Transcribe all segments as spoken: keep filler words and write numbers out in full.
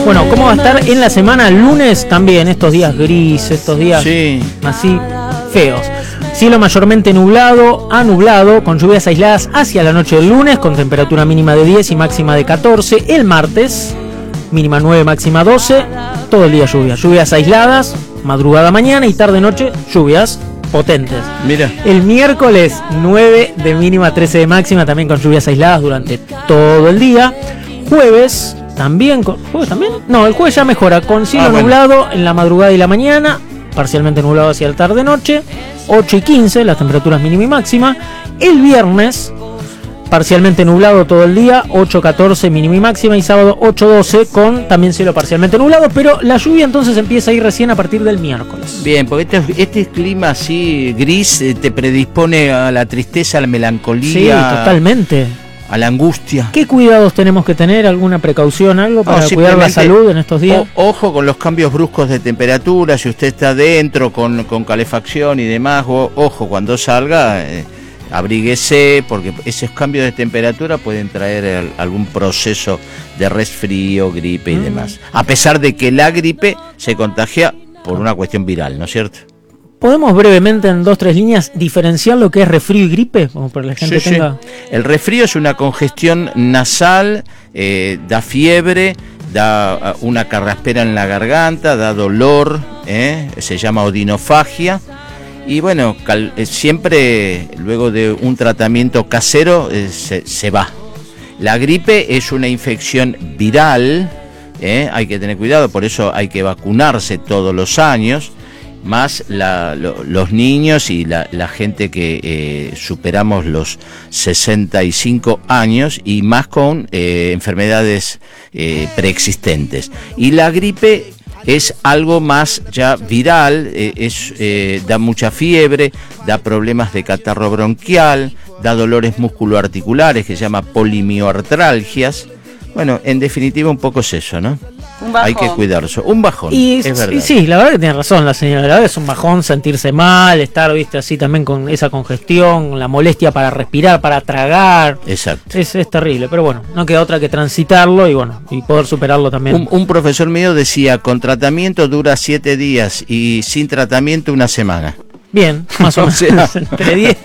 Bueno, ¿cómo va a estar en la semana? Lunes también, estos días grises, estos días sí. así feos. Cielo mayormente nublado a nublado, con lluvias aisladas hacia la noche del lunes, con temperatura mínima de diez y máxima de catorce. El martes, mínima nueve, máxima doce. Todo el día lluvia. Lluvias aisladas, madrugada mañana y tarde-noche, lluvias potentes. Mira. El miércoles, nueve de mínima, trece de máxima, también con lluvias aisladas durante todo el día. Jueves, también. Con, ¿Jueves también? No, el jueves ya mejora, con cielo ah, bueno. nublado en la madrugada y la mañana, parcialmente nublado hacia la tarde-noche. ocho y quince, las temperaturas mínima y máxima. El viernes, parcialmente nublado todo el día, ocho catorce mínima y máxima, y sábado ocho doce con también cielo parcialmente nublado, pero la lluvia entonces empieza a ir recién a partir del miércoles. Bien, porque este, este clima así gris te predispone a la tristeza, a la melancolía. Sí, totalmente. A la angustia. ¿Qué cuidados tenemos que tener? ¿Alguna precaución? ¿Algo para no, cuidar la salud en estos días? O, ojo con los cambios bruscos de temperatura. Si usted está dentro con, con calefacción y demás, o, ojo, cuando salga, eh, abríguese, porque esos cambios de temperatura pueden traer el, algún proceso de resfrío, gripe y mm. demás. A pesar de que la gripe se contagia por una cuestión viral, ¿no es cierto? ¿Podemos brevemente en dos, tres líneas diferenciar lo que es resfrío y gripe? Como para la gente sí, tenga... sí. El resfrío es una congestión nasal, eh, da fiebre, da una carraspera en la garganta, da dolor, eh, se llama odinofagia. Y bueno, cal, eh, siempre luego de un tratamiento casero eh, se, se va. La gripe es una infección viral, eh, hay que tener cuidado, por eso hay que vacunarse todos los años. Más la, lo, los niños y la, la gente que eh, superamos los sesenta y cinco años y más con eh, enfermedades eh, preexistentes. Y la gripe es algo más ya viral, eh, es, eh, da mucha fiebre, da problemas de catarro bronquial, da dolores musculoarticulares que se llama polimioartralgias. Bueno, en definitiva un poco es eso, ¿no? Hay que cuidarse. Un bajón, y, es verdad. Y sí, la verdad que tiene razón la señora. La verdad es un bajón sentirse mal, estar, viste, así también con esa congestión, la molestia para respirar, para tragar. Exacto. Es, es terrible, pero bueno, no queda otra que transitarlo y bueno, y poder superarlo también. Un, un profesor mío decía, con tratamiento dura siete días y sin tratamiento una semana. Bien, más o menos. O sea, entre diez...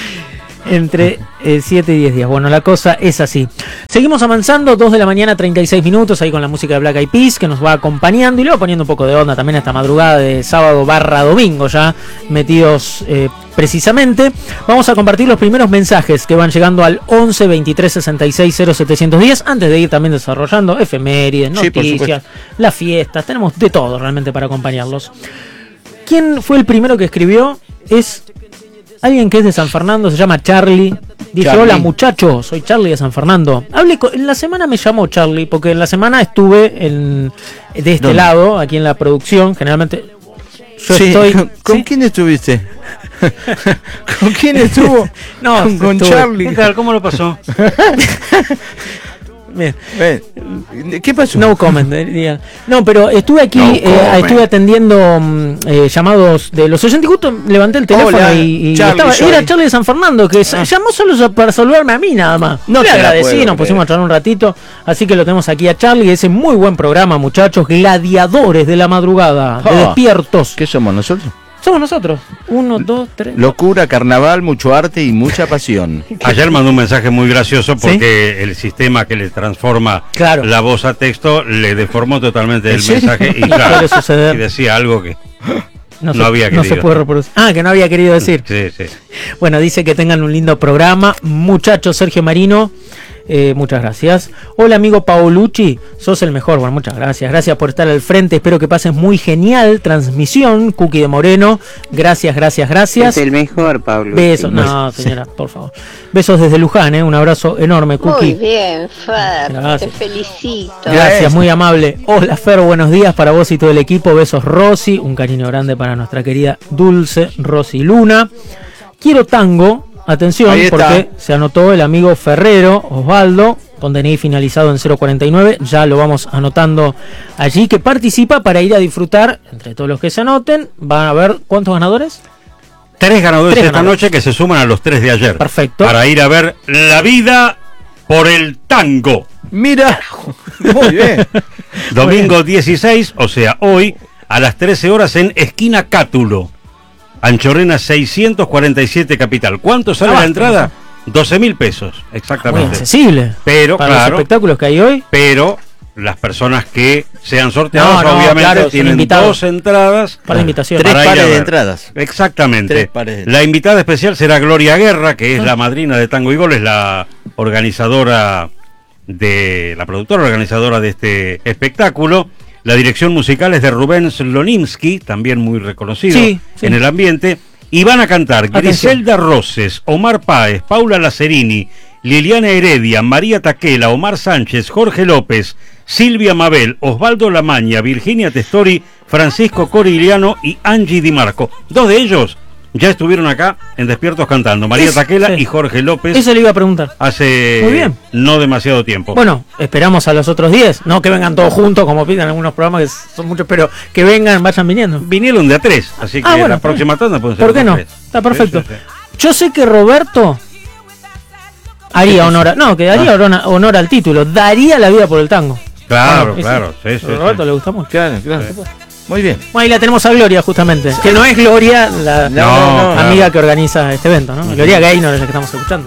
Entre siete eh, y diez días. Bueno, la cosa es así. Seguimos avanzando, dos de la mañana, treinta y seis minutos, ahí con la música de Black Eyed Peas, que nos va acompañando y luego poniendo un poco de onda también esta madrugada de sábado barra domingo, ya metidos eh, precisamente. Vamos a compartir los primeros mensajes que van llegando al once veintitrés sesenta y seis cero setecientos diez, antes de ir también desarrollando efemérides, noticias, sí, las fiestas, tenemos de todo realmente para acompañarlos. ¿Quién fue el primero que escribió? Es... alguien que es de San Fernando, se llama Charlie. Dice, Charlie. Hola muchachos, soy Charlie de San Fernando. Hablé con, en la semana me llamó Charlie, porque en la semana estuve en, de este ¿Dónde? Lado, aquí en la producción. Generalmente yo sí. estoy... ¿Con ¿sí? quién estuviste? ¿Con quién estuvo? No, con, con estuve. Charlie. ¿Cómo lo pasó? Bien. ¿Qué pasó? No comment, diría. No, pero estuve aquí, no eh, estuve atendiendo eh, llamados de los oyentes y justo levanté el teléfono. Hola, y, y Charlie, estaba, era Charlie de San Fernando, que ah. llamó solo para saludarme a mí nada más. No le agradecí, nos pusimos a charlar un ratito, así que lo tenemos aquí a Charlie, ese muy buen programa, muchachos, gladiadores de la madrugada, oh, de despiertos. ¿Qué somos nosotros? Somos nosotros. Uno, dos, tres. Locura, carnaval, mucho arte y mucha pasión. Ayer mandó un mensaje muy gracioso porque ¿sí? el sistema que le transforma claro. la voz a texto le deformó totalmente el serio? mensaje y, claro, y decía algo que no, no se, había querido. No se puede reproducir. Ah, que no había querido decir. Sí, sí. Bueno, dice que tengan un lindo programa. Muchachos, Sergio Marino. Eh, muchas gracias. Hola amigo Paolucci, sos el mejor. Bueno, muchas gracias. Gracias por estar al frente. Espero que pases muy genial. Transmisión, Cookie de Moreno. Gracias, gracias, gracias. Es el mejor, Pablo. Besos. No, señora, por favor. Besos desde Luján, ¿eh? Un abrazo enorme, Cookie. Muy bien, Fer. Gracias. Te felicito. Gracias, muy amable. Hola, Fer, buenos días para vos y todo el equipo. Besos, Rosy. Un cariño grande para nuestra querida Dulce Rosy Luna. Quiero tango. Atención, porque se anotó el amigo Ferrero, Osvaldo, con D N I finalizado en cero cuarenta y nueve, ya lo vamos anotando allí, que participa para ir a disfrutar, entre todos los que se anoten, van a ver, ¿cuántos ganadores? Tres ganadores tres esta ganadores. noche que se suman a los tres de ayer. Perfecto. Para ir a ver La Vida por el Tango. Mira, muy bien. Domingo dieciséis, o sea, hoy, a las trece horas en esquina Cátulo, Anchorena seiscientos cuarenta y siete Capital. ¿Cuánto sale ah, la entrada? doce mil pesos, exactamente. Muy accesible. Pero, para claro, los espectáculos que hay hoy. Pero las personas que sean sorteadas, no, no, obviamente, claro, tienen dos entradas. Para de invitación. Tres pares de entradas. Exactamente. Tres pares de... La invitada especial será Gloria Guerra, que es ah. la madrina de Tango y Gol, es la organizadora de la productora organizadora de este espectáculo. La dirección musical es de Rubén Slonimsky, también muy reconocido sí, sí. en el ambiente, y van a cantar Atención. Griselda Roses, Omar Páez, Paula Lacerini, Liliana Heredia, María Taquela, Omar Sánchez, Jorge López, Silvia Mabel, Osvaldo Lamaña, Virginia Testori, Francisco Corigliano y Angie Di Marco. Dos de ellos ya estuvieron acá en Despiertos cantando, María es, Taquela sí. y Jorge López. Eso le iba a preguntar. Hace Muy bien. no demasiado tiempo. Bueno, esperamos a los otros diez, no que vengan todos juntos como piden algunos programas que son muchos, pero que vengan, vayan viniendo. Vinieron de a tres, así que ah, bueno, la próxima tanda pueden ser ¿por qué no? Tres. Está perfecto. Sí, sí, sí. Yo sé que Roberto haría honor a, no, que daría ah. honor al título, daría la vida por el tango. Claro, bueno, claro, sí, sí, a Roberto sí. le gusta mucho. Claro, claro. Sí. Muy bien. Bueno, ahí la tenemos a Gloria, justamente. Que no es Gloria, la no, no, amiga claro. que organiza este evento, ¿no? Gloria Gaynor es la que estamos escuchando.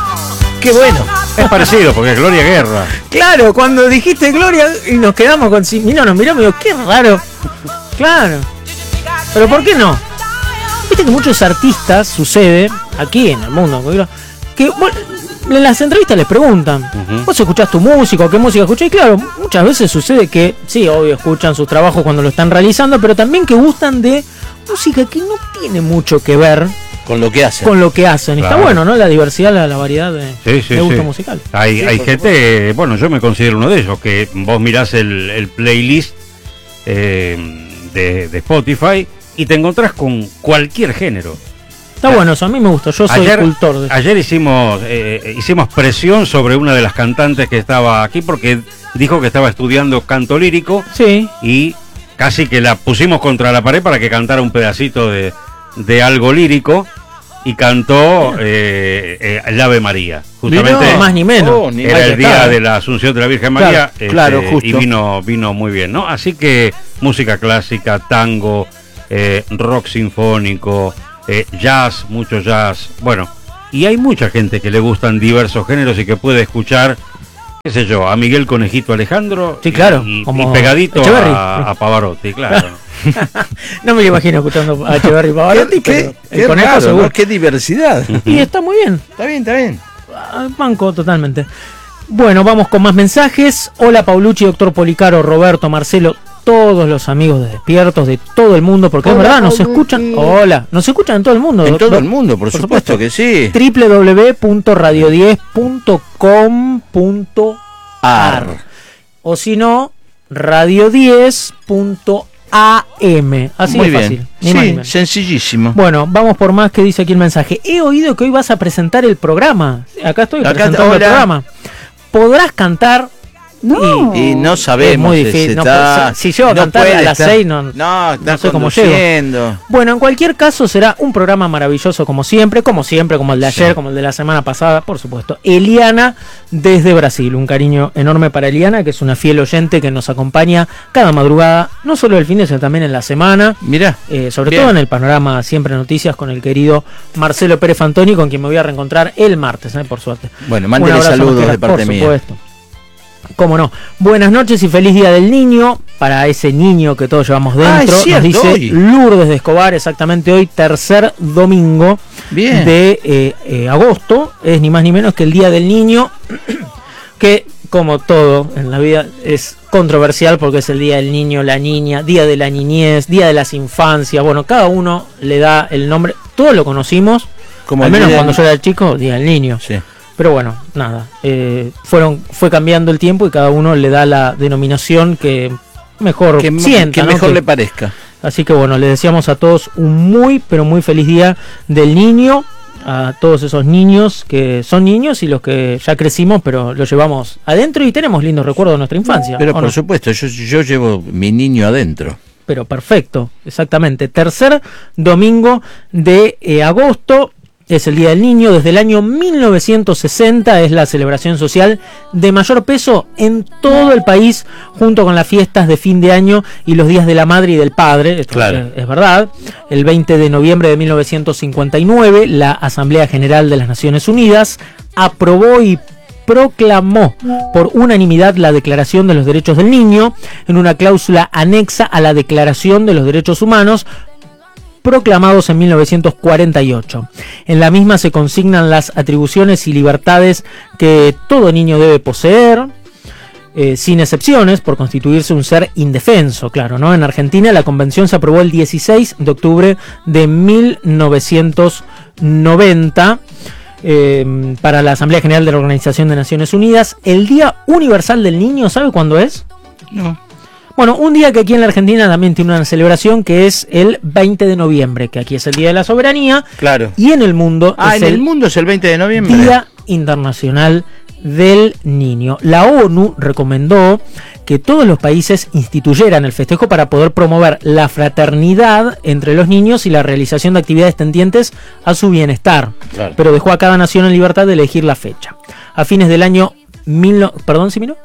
Qué bueno. Es parecido, porque es Gloria Guerra. Claro, cuando dijiste Gloria y nos quedamos con... Mira, nos miramos y digo, qué raro. Claro. Pero ¿por qué no? Viste que muchos artistas, sucede, aquí en el mundo, que... Bueno, en las entrevistas les preguntan, uh-huh. ¿vos escuchás tu música? ¿Qué música escuchás? Y claro, muchas veces sucede que, sí, obvio, escuchan sus trabajos cuando lo están realizando, pero también que gustan de música que no tiene mucho que ver con lo que hacen. Con lo que hacen. Claro. Está bueno, ¿no? La diversidad, la, la variedad de, sí, sí, de gusto sí. musical. Hay, sí, hay gente, supuesto. Bueno, yo me considero uno de ellos, que vos mirás el, el playlist eh, de, de Spotify y te encontrás con cualquier género. Está bueno eso, a mí me gusta, yo soy ayer, cultor de... Ayer hicimos eh, hicimos presión sobre una de las cantantes que estaba aquí porque dijo que estaba estudiando canto lírico sí. y casi que la pusimos contra la pared para que cantara un pedacito de, de algo lírico y cantó eh, eh, el Ave María, justamente no, más ni menos. Oh, ni era el día estar. de la Asunción de la Virgen María, claro, este, claro, justo. Y vino, vino muy bien, ¿no? Así que música clásica, tango, eh, rock sinfónico, Eh, jazz, mucho jazz, bueno, y hay mucha gente que le gustan diversos géneros y que puede escuchar, qué sé yo, a Miguel Conejito Alejandro sí, claro, y, como y pegadito a, a Pavarotti, claro. No me lo imagino escuchando a Echeverri y Pavarotti, qué, pero qué raro, seguro. ¿no? Qué diversidad. Y está muy bien. Está bien, está bien. Banco totalmente. Bueno, vamos con más mensajes. Hola Paulucci, doctor Policaro, Roberto, Marcelo, todos los amigos de Despiertos de todo el mundo, porque Hola, es verdad, nos Paulucci. escuchan. Hola, nos escuchan en todo el mundo. En doctor, todo el mundo, por, por supuesto, supuesto que sí. doble u doble u doble u punto radio diez punto com punto a r o si no, radio diez punto a m. Así Muy de fácil. Bien. Ni sí, más ni menos. Sencillísimo. Bueno, vamos por más que dice aquí el mensaje. He oído que hoy vas a presentar el programa. Acá estoy Acá presentando está, el programa. ¿Podrás cantar? No. Y, y no sabemos. Es muy difícil. Si, no, está, si llego a no cantar a las seis, no, no, no sé cómo llego. Bueno, en cualquier caso será un programa maravilloso como siempre, como siempre, como el de ayer, sí. como el de la semana pasada, por supuesto. Eliana desde Brasil. Un cariño enorme para Eliana, que es una fiel oyente que nos acompaña cada madrugada, no solo el fin de semana, también en la semana. Mira, eh, sobre bien. todo en el panorama Siempre Noticias con el querido Marcelo Pérez Fantoni, con quien me voy a reencontrar el martes, eh, por suerte. Bueno, mándale saludos de parte mía. Por supuesto. Cómo no. Buenas noches y feliz Día del Niño para ese niño que todos llevamos dentro. Ah, cierto, nos dice hoy. Lourdes de Escobar, exactamente hoy, tercer domingo Bien. de eh, eh, agosto. Es ni más ni menos que el Día del Niño, que como todo en la vida es controversial porque es el Día del Niño, la niña, Día de la Niñez, Día de las Infancias. Bueno, cada uno le da el nombre. Todos lo conocimos, como al menos cuando yo era chico, Día del Niño. Sí. Pero bueno, nada, eh, fueron fue cambiando el tiempo y cada uno le da la denominación que mejor que, sienta, que ¿no? mejor que, le parezca. Así que bueno, les deseamos a todos un muy, pero muy feliz Día del Niño, a todos esos niños que son niños y los que ya crecimos, pero los llevamos adentro y tenemos lindos recuerdos de nuestra infancia. Pero por no? supuesto, yo, yo llevo mi niño adentro. Pero perfecto, exactamente. Tercer domingo de eh, agosto. es el Día del Niño. Desde el año mil novecientos sesenta es la celebración social de mayor peso en todo el país, junto con las fiestas de fin de año y los días de la madre y del padre. Esto Claro. es, es verdad. El veinte de noviembre de mil novecientos cincuenta y nueve, la Asamblea General de las Naciones Unidas aprobó y proclamó por unanimidad la Declaración de los Derechos del Niño en una cláusula anexa a la Declaración de los Derechos Humanos, proclamados en mil novecientos cuarenta y ocho. En la misma se consignan las atribuciones y libertades que todo niño debe poseer, eh, sin excepciones, por constituirse un ser indefenso, claro, ¿no? En Argentina la convención se aprobó el dieciséis de octubre de mil novecientos noventa eh, para la Asamblea General de la Organización de Naciones Unidas. El Día Universal del Niño, ¿sabe cuándo es? No. Bueno, un día que aquí en la Argentina también tiene una celebración, que es el veinte de noviembre, que aquí es el Día de la Soberanía. Claro. Y en el mundo Ah, es en el el mundo es el veinte de noviembre. Día Internacional del Niño. La ONU recomendó que todos los países instituyeran el festejo para poder promover la fraternidad entre los niños y la realización de actividades tendientes a su bienestar. Claro. Pero dejó a cada nación en libertad de elegir la fecha. A fines del año mil no... ¿Perdón, Simino?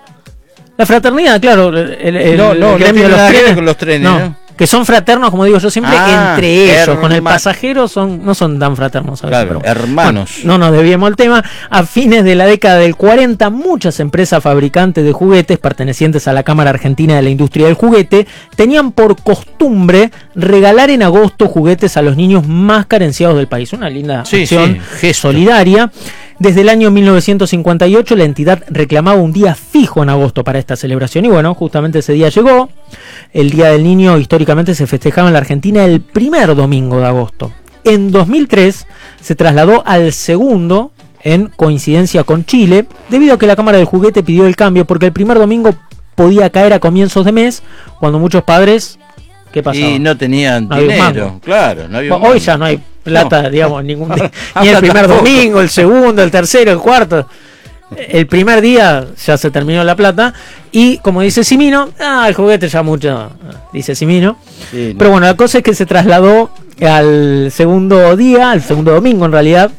La fraternidad, claro, el, el, No, no, el gremio no tiene de los nada que ver trenes, con los trenes, no, ¿no? que son fraternos, como digo yo siempre, Ah, entre ellos. Con el herma- pasajero son no son tan fraternos, ¿sabes? Claro, Pero, hermanos. bueno, no nos desviemos al tema. A fines de la década del cuarenta, muchas empresas fabricantes de juguetes pertenecientes a la Cámara Argentina de la Industria del Juguete tenían por costumbre regalar en agosto juguetes a los niños más carenciados del país. Una linda Sí, acción sí, gesto. solidaria. Desde el año mil novecientos cincuenta y ocho la entidad reclamaba un día fijo en agosto para esta celebración y bueno, justamente ese día llegó. El Día del Niño históricamente se festejaba en la Argentina el primer domingo de agosto. En dos mil tres se trasladó al segundo, en coincidencia con Chile, debido a que la Cámara del Juguete pidió el cambio porque el primer domingo podía caer a comienzos de mes, cuando muchos padres, ¿qué pasaba? Y no tenían No había un dinero, mango. claro. No había un Hoy mango. ya no hay plata, No. digamos, ningún día. Ah, Ni el primer tampoco. domingo, el segundo, el tercero, el cuarto. El primer día ya se terminó la plata. Y como dice Simino, ah, el juguete ya mucho, dice Simino. Sí, no. Pero bueno, la cosa es que se trasladó al segundo día, al segundo domingo en realidad,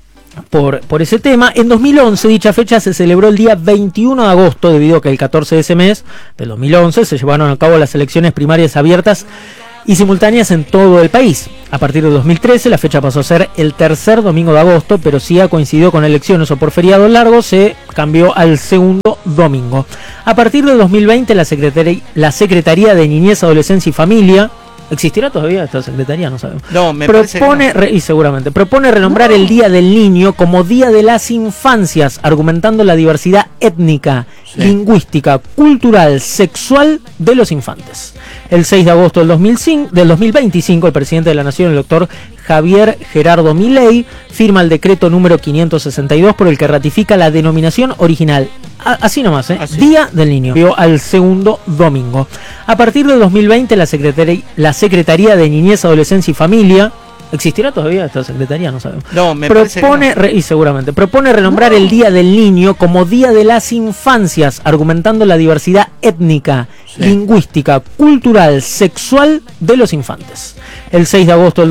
por, por ese tema. En dos mil once dicha fecha se celebró el día veintiuno de agosto, debido a que el catorce de ese mes, del dos mil once, se llevaron a cabo las elecciones primarias abiertas y simultáneas en todo el país. A partir de dos mil trece la fecha pasó a ser el tercer domingo de agosto, pero si ha coincidido con elecciones o por feriado largo, se cambió al segundo domingo. A partir de dos mil veinte la Secretaría, la Secretaría de Niñez, Adolescencia y Familia, ¿existirá todavía esta secretaría? No sabemos. No, me parece que propone, no. re- y seguramente, propone renombrar el Día del Niño como Día de las Infancias, argumentando la diversidad étnica, Sí. lingüística, cultural, sexual de los infantes. El seis de agosto del, dos mil cinco, del dos mil veinticinco, el presidente de la Nación, el doctor Javier Gerardo Milei, firma el decreto número quinientos sesenta y dos por el que ratifica la denominación original. A- así nomás, ¿eh? Así. Día del Niño. Vio al segundo domingo. A partir de dos mil veinte, la Secretaría, la Secretaría de Niñez, Adolescencia y Familia, ¿existirá todavía esta secretaría? No sabemos. No, me parece que propone, no. re- y seguramente, propone renombrar el Día del Niño como Día de las Infancias, argumentando la diversidad étnica, Sí. lingüística, cultural, sexual de los infantes. El seis de agosto del